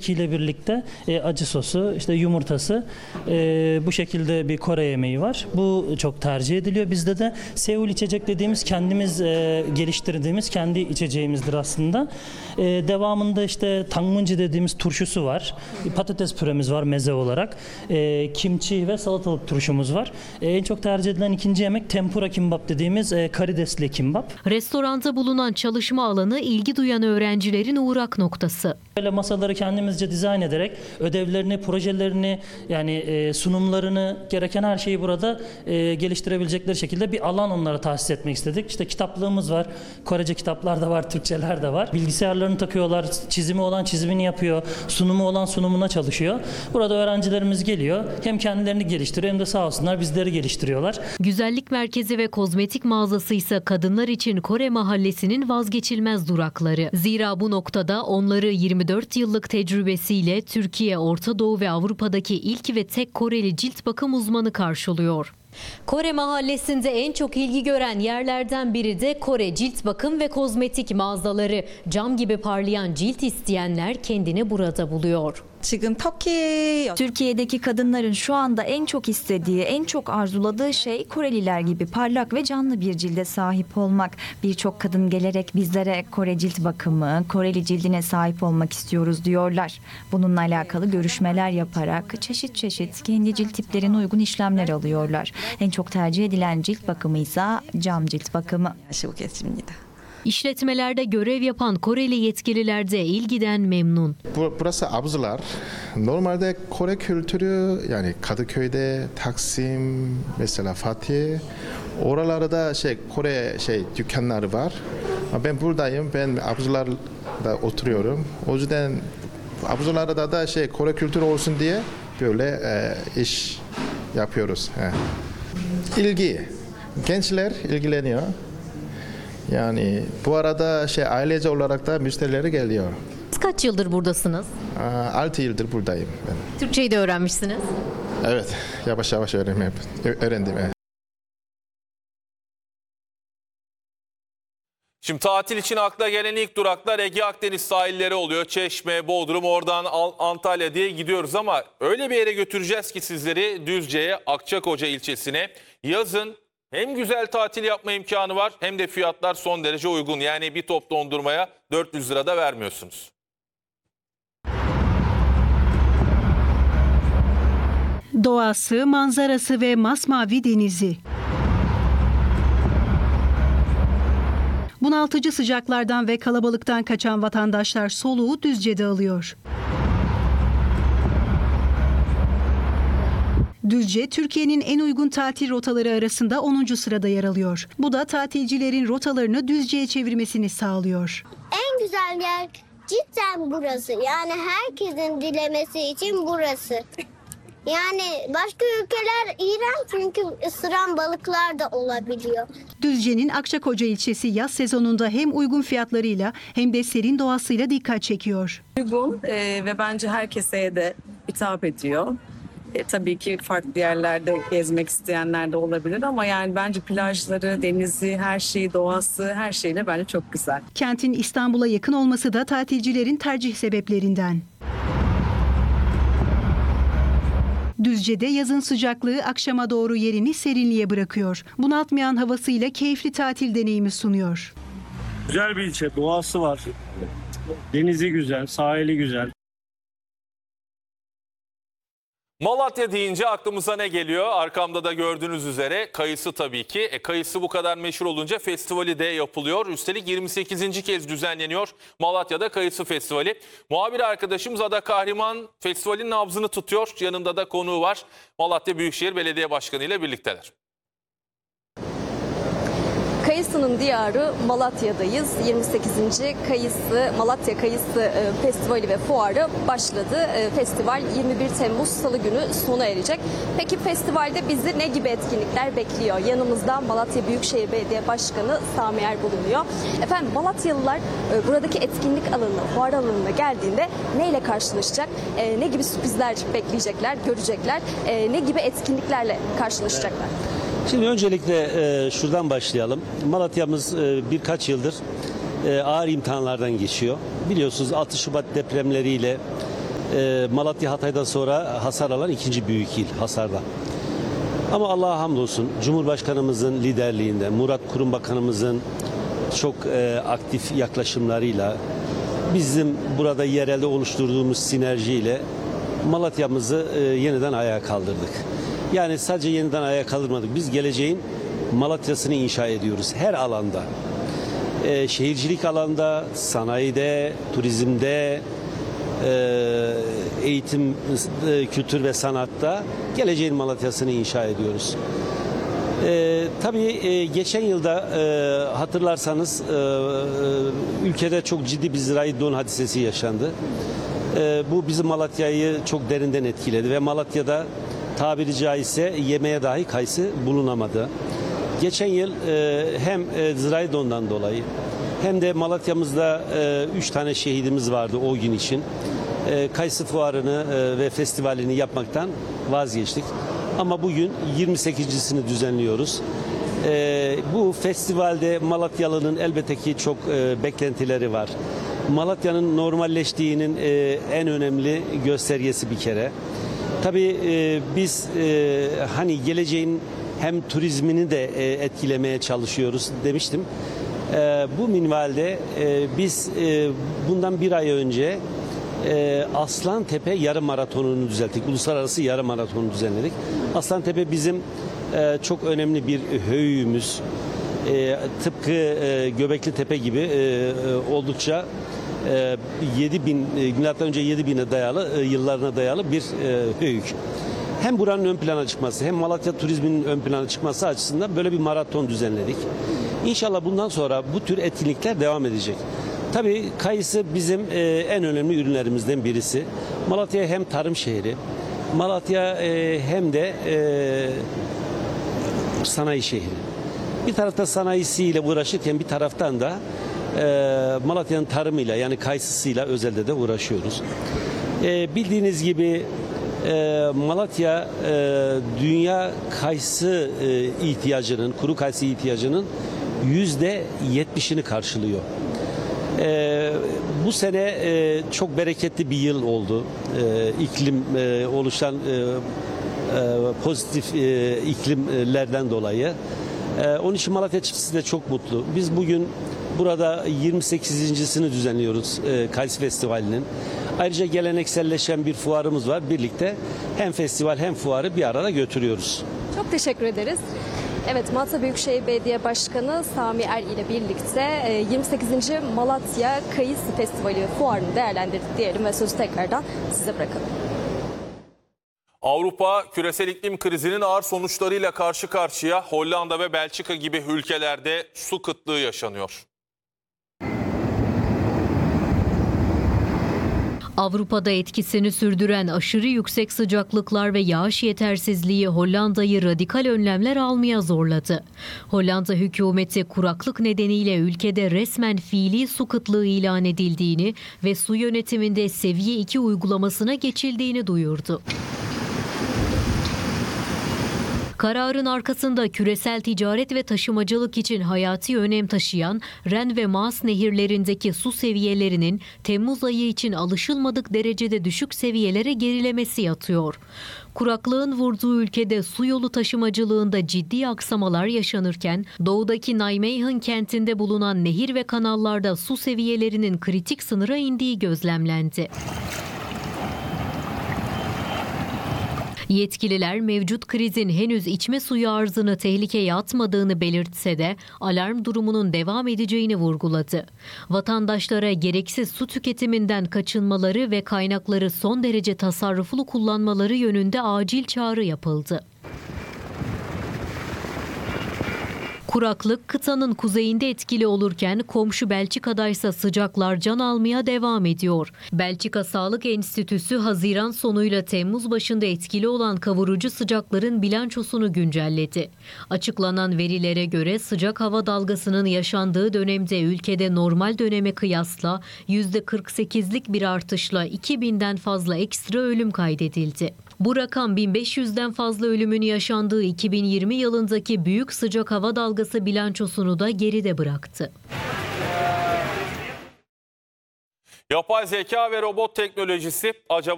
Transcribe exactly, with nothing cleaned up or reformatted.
kekiyle birlikte e, acı sosu, işte yumurtası, e, bu şekilde bir Kore yemeği var. Bu çok tercih ediliyor. Bizde de Seul içecek dediğimiz kendimiz e, geliştirdiğimiz kendi içeceğimizdir aslında. E, devamında işte tangmunji dediğimiz turşusu var. Patates püremiz var meze olarak. E, kimchi ve salatalık turşumuz var. E, en çok tercih edilen ikinci yemek tempura kimbap dediğimiz e, karidesli kimbap. Restoranda bulunan çalışma alanı ilgi duyan öğrencilerin uğrak noktası. Böyle masaları kendimizce dizayn ederek ödevlerini, projelerini, yani e, sunumlarını, gereken her şeyi burada e, geliştirebilecekleri şekilde bir alan onlara tahsis etmek istedik. İşte kitaplığımız var. Korece kitaplar da var, Türkçeler de var. Bilgisayarlarını takıyorlar, çizimi olan çizimini yapıyor, sunumu olan sunumuna çalışıyor. Burada öğrencilerimiz geliyor. Hem kendilerini geliştiriyor hem de sağ olsunlar bizleri geliştiriyorlar. Güzellik merkezi ve kozmetik mağazası ise kadınlar için Kore mahallesinin vazgeçilmez durakları. Zira bu noktada onları yirmi dört yıllık tecrübesiyle Türkiye, Orta Doğu ve Avrupa'daki ilk ve tek Koreli cilt bakım uzmanı karşılıyor. Kore mahallesinde en çok ilgi gören yerlerden biri de Kore cilt bakım ve kozmetik mağazaları. Cam gibi parlayan cilt isteyenler kendini burada buluyor. Türkiye'deki kadınların şu anda en çok istediği, en çok arzuladığı şey Koreliler gibi parlak ve canlı bir cilde sahip olmak. Birçok kadın gelerek bizlere Kore cilt bakımı, Koreli cildine sahip olmak istiyoruz diyorlar. Bununla alakalı görüşmeler yaparak çeşit çeşit kendi cilt tiplerine uygun işlemler alıyorlar. En çok tercih edilen cilt bakımı ise cam cilt bakımı. İşletmelerde görev yapan Koreli yetkililer de ilgiden memnun. Burası Abzılar. Normalde Kore kültürü, yani Kadıköy'de, Taksim, mesela Fatih, oralarda şey Kore şey dükkanları var. Ben buradayım. Ben Abzılar'da oturuyorum. O yüzden Abzılar'da da şey Kore kültürü olsun diye böyle e, iş yapıyoruz. He. İlgi. Gençler ilgileniyor. Yani bu arada şey ailece olarak da müşterileri geliyor. Kaç yıldır buradasınız? altı yıldır buradayım ben. Türkçeyi de öğrenmişsiniz. Evet, yavaş yavaş öğrenmeye, öğrendim. Evet. Şimdi tatil için akla gelen ilk duraklar Ege Akdeniz sahilleri oluyor. Çeşme, Bodrum, oradan Antalya diye gidiyoruz ama öyle bir yere götüreceğiz ki sizleri Düzce'ye, Akçakoca ilçesine. Yazın hem güzel tatil yapma imkanı var hem de fiyatlar son derece uygun. Yani bir top dondurmaya dört yüz lira da vermiyorsunuz. Doğası, manzarası ve masmavi denizi. Bunaltıcı sıcaklardan ve kalabalıktan kaçan vatandaşlar soluğu Düzce'de alıyor. Düzce, Türkiye'nin en uygun tatil rotaları arasında onuncu sırada yer alıyor. Bu da tatilcilerin rotalarını Düzce'ye çevirmesini sağlıyor. En güzel yer cidden burası. Yani herkesin dilemesi için burası. Yani başka ülkeler iğrenç çünkü ısıran balıklar da olabiliyor. Düzce'nin Akçakoca ilçesi yaz sezonunda hem uygun fiyatlarıyla hem de serin doğasıyla dikkat çekiyor. Uygun e, ve bence herkese de hitap ediyor. E, tabii ki farklı yerlerde gezmek isteyenler de olabilir ama yani bence plajları, denizi, her şeyi, doğası, her şeyle bence çok güzel. Kentin İstanbul'a yakın olması da tatilcilerin tercih sebeplerinden. Düzce'de yazın sıcaklığı akşama doğru yerini serinliğe bırakıyor. Bunaltmayan havasıyla keyifli tatil deneyimi sunuyor. Güzel bir ilçe, doğası var. Denizi güzel, sahili güzel. Malatya deyince aklımıza ne geliyor? Arkamda da gördüğünüz üzere kayısı tabii ki. E, kayısı bu kadar meşhur olunca festivali de yapılıyor. Üstelik yirmi sekizinci kez düzenleniyor Malatya'da Kayısı Festivali. Muhabir arkadaşımız Ada Kahraman festivalin nabzını tutuyor. Yanında da konuğu var. Malatya Büyükşehir Belediye Başkanı ile birlikteler. Kayısının diyarı Malatya'dayız. yirmi sekizinci Kayısı Malatya Kayısı Festivali ve Fuarı başladı. Festival yirmi bir Temmuz Salı günü sona erecek. Peki festivalde bizi ne gibi etkinlikler bekliyor? Yanımızda Malatya Büyükşehir Belediye Başkanı Sami Er bulunuyor. Efendim Malatyalılar buradaki etkinlik alanına, fuar alanına geldiğinde neyle karşılaşacak? Ne gibi sürprizler bekleyecekler, görecekler? Ne gibi etkinliklerle karşılaşacaklar? Şimdi öncelikle e, şuradan başlayalım. Malatya'mız e, birkaç yıldır e, ağır imtihanlardan geçiyor. Biliyorsunuz altı Şubat depremleriyle e, Malatya Hatay'dan sonra hasar alan ikinci büyük il hasarda. Ama Allah'a hamdolsun Cumhurbaşkanımızın liderliğinde, Murat Kurum Bakanımızın çok e, aktif yaklaşımlarıyla, bizim burada yerelde oluşturduğumuz sinerjiyle Malatya'mızı e, yeniden ayağa kaldırdık. Yani sadece yeniden ayağa kaldırmadık. Biz geleceğin Malatya'sını inşa ediyoruz her alanda. E, şehircilik alanda, sanayide, turizmde, e, eğitim, e, kültür ve sanatta geleceğin Malatya'sını inşa ediyoruz. E, tabii e, geçen yılda e, hatırlarsanız e, e, ülkede çok ciddi bir zirai don hadisesi yaşandı. E, bu bizim Malatya'yı çok derinden etkiledi ve Malatya'da tabiri caizse yemeğe dahi kayısı bulunamadı. Geçen yıl e, hem e, zirai dondan dolayı hem de Malatya'mızda e, üç tane şehidimiz vardı o gün için. E, kayısı fuarını e, ve festivalini yapmaktan vazgeçtik. Ama bugün yirmi sekizincisini düzenliyoruz. E, bu festivalde Malatyalı'nın elbette ki çok e, beklentileri var. Malatya'nın normalleştiğinin e, en önemli göstergesi bir kere. Tabii e, biz e, hani geleceğin hem turizmini de e, etkilemeye çalışıyoruz demiştim. E, bu minvalde e, biz e, bundan bir ay önce e, Aslantepe yarım maratonunu düzelttik. Uluslararası yarım maratonu düzenledik. Aslantepe bizim e, çok önemli bir höyüğümüz. E, tıpkı e, Göbekli Tepe gibi e, e, oldukça yedi bin milattan önce yedi bine dayalı yıllarına dayalı bir höyük. Hem buranın ön plana çıkması hem Malatya turizminin ön plana çıkması açısından böyle bir maraton düzenledik. İnşallah bundan sonra bu tür etkinlikler devam edecek. Tabii kayısı bizim en önemli ürünlerimizden birisi. Malatya hem tarım şehri, Malatya hem de sanayi şehri. Bir tarafta sanayisiyle uğraşırken bir taraftan da Malatya'nın tarımıyla yani kayısısıyla özelde de uğraşıyoruz. E, bildiğiniz gibi e, Malatya e, dünya kayısı e, ihtiyacının, kuru kayısı ihtiyacının yüzde yetmişini karşılıyor. E, bu sene e, çok bereketli bir yıl oldu. E, iklim e, oluşan e, e, pozitif e, iklimlerden dolayı. E, onun için Malatya çiftçisi de çok mutlu. Biz bugün burada yirmi sekizincisini düzenliyoruz e, Kayısı Festivali'nin. Ayrıca gelenekselleşen bir fuarımız var. Birlikte hem festival hem fuarı bir arada götürüyoruz. Çok teşekkür ederiz. Evet, Malatya Büyükşehir Belediye Başkanı Sami Er ile birlikte yirmi sekizinci Malatya Kayısı Festivali fuarını değerlendirdik diyelim ve sözü tekrardan size bırakalım. Avrupa küresel iklim krizinin ağır sonuçlarıyla karşı karşıya. Hollanda ve Belçika gibi ülkelerde su kıtlığı yaşanıyor. Avrupa'da etkisini sürdüren aşırı yüksek sıcaklıklar ve yağış yetersizliği Hollanda'yı radikal önlemler almaya zorladı. Hollanda hükümeti kuraklık nedeniyle ülkede resmen fiili su kıtlığı ilan edildiğini ve su yönetiminde seviye iki uygulamasına geçildiğini duyurdu. Kararın arkasında küresel ticaret ve taşımacılık için hayati önem taşıyan Ren ve Maas nehirlerindeki su seviyelerinin Temmuz ayı için alışılmadık derecede düşük seviyelere gerilemesi yatıyor. Kuraklığın vurduğu ülkede su yolu taşımacılığında ciddi aksamalar yaşanırken doğudaki Nijmegen kentinde bulunan nehir ve kanallarda su seviyelerinin kritik sınıra indiği gözlemlendi. Yetkililer mevcut krizin henüz içme suyu arzını tehlikeye atmadığını belirtse de alarm durumunun devam edeceğini vurguladı. Vatandaşlara gereksiz su tüketiminden kaçınmaları ve kaynakları son derece tasarruflu kullanmaları yönünde acil çağrı yapıldı. Kuraklık kıtanın kuzeyinde etkili olurken komşu Belçika'da ise sıcaklar can almaya devam ediyor. Belçika Sağlık Enstitüsü Haziran sonuyla Temmuz başında etkili olan kavurucu sıcakların bilançosunu güncelledi. Açıklanan verilere göre sıcak hava dalgasının yaşandığı dönemde ülkede normal döneme kıyasla yüzde kırk sekizlik bir artışla iki binden fazla ekstra ölüm kaydedildi. Bu rakam bin beş yüzden fazla ölümün yaşandığı iki bin yirmi yılındaki büyük sıcak hava dalgası bilançosunu da geride bıraktı. Yapay zeka ve robot teknolojisi acaba